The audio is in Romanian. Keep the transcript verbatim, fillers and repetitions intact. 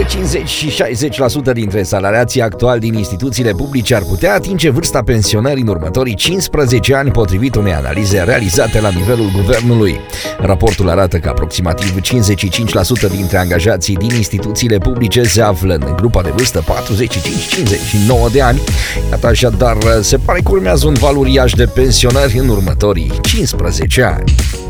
cincizeci și șaizeci la sută dintre salariații actuali din instituțiile publice ar putea atinge vârsta pensionării în următorii cincisprezece ani, potrivit unei analize realizate la nivelul guvernului. Raportul arată că aproximativ cincizeci și cinci la sută dintre angajații din instituțiile publice se află în grupa de vârstă patruzeci și cinci cincizeci și nouă de ani. Iată, așadar, se pare că urmează un val uriaș de pensionări în următorii cincisprezece ani.